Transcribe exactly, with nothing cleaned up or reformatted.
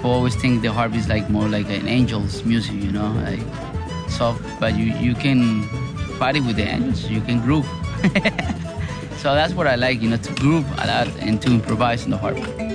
people always think the harp is like more like an angel's music, you know, like soft, but you, you can party with the angels, you can groove. So that's what I like, you know, to groove a lot and to improvise on the harp.